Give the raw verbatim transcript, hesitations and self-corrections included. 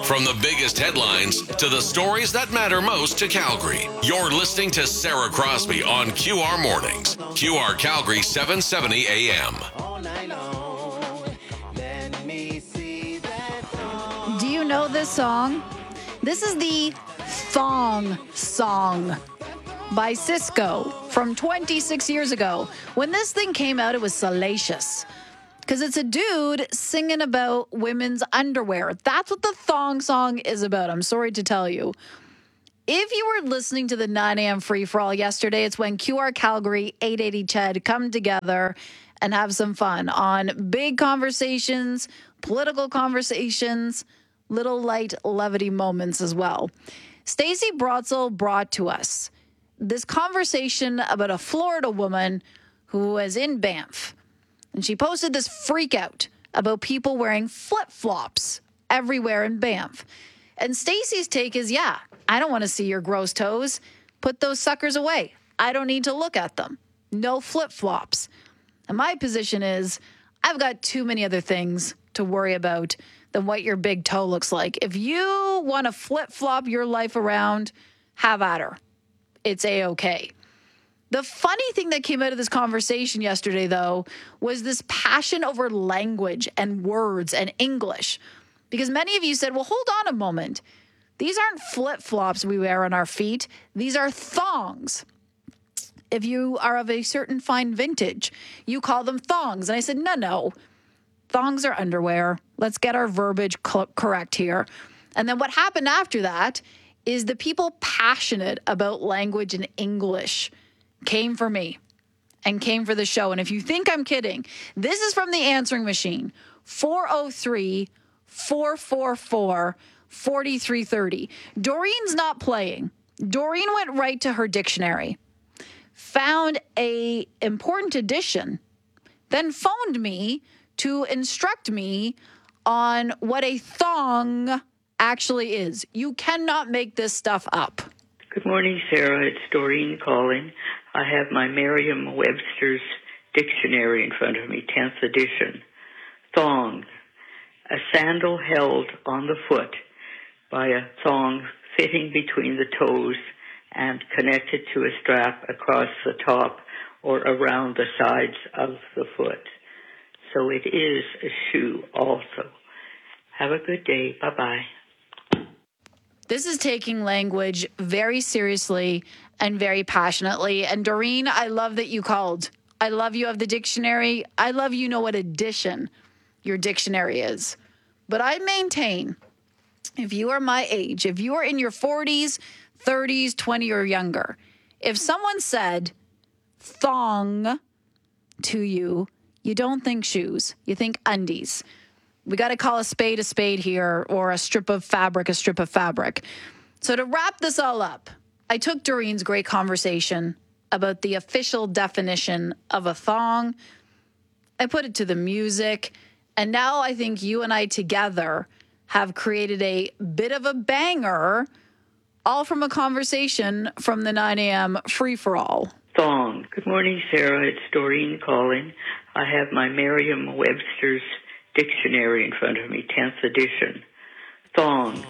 From the biggest headlines to the stories that matter most to Calgary, you're listening to Sarah Crosby on Q R Mornings. Q R Calgary seven seventy A M. Do you know this song? This is the Thong Song by Cisco from twenty-six years ago. When this thing came out, it was salacious because it's a dude singing about women's underwear. That's what the Thong Song is about. I'm sorry to tell you. If you were listening to the nine a.m. free-for-all yesterday, it's when Q R Calgary, eight eighty C H E D come together and have some fun on big conversations, political conversations, little light levity moments as well. Stacey Brotzel brought to us this conversation about a Florida woman who was in Banff. And she posted this freak out about people wearing flip-flops everywhere in Banff. And Stacey's take is, yeah, I don't want to see your gross toes. Put those suckers away. I don't need to look at them. No flip-flops. And my position is, I've got too many other things to worry about than what your big toe looks like. If you want to flip-flop your life around, have at her. It's A-okay. The funny thing that came out of this conversation yesterday, though, was this passion over language and words and English. Because many of you said, well, hold on a moment. These aren't flip-flops we wear on our feet. These are thongs. If you are of a certain fine vintage, you call them thongs. And I said, no, no. Thongs are underwear. Let's get our verbiage co- correct here. And then what happened after that is the people passionate about language and English came for me and came for the show. And if you think I'm kidding, this is from the answering machine, four oh three, four four four, four three three oh. Doreen's not playing. Doreen went right to her dictionary, found a important addition, then phoned me to instruct me on what a thong actually is. You cannot make this stuff up. Good morning, Sarah. It's Doreen calling. I have my Merriam-Webster's dictionary in front of me, tenth edition. Thong, a sandal held on the foot by a thong fitting between the toes and connected to a strap across the top or around the sides of the foot. So it is a shoe also. Have a good day. Bye-bye. This is taking language very seriously and very passionately. And Doreen, I love that you called. I love you have the dictionary. I love you know what edition your dictionary is. But I maintain, if you are my age, if you are in your forties, thirties, twenty or younger, if someone said thong to you, you don't think shoes. You think undies. We got to call a spade a spade here, or a strip of fabric a strip of fabric. So to wrap this all up, I took Doreen's great conversation about the official definition of a thong. I put it to the music, and now I think you and I together have created a bit of a banger, all from a conversation from the nine a.m. free-for-all. Thong. Good morning, Sarah. It's Doreen calling. I have my Merriam-Webster's dictionary in front of me, tenth edition. Thong,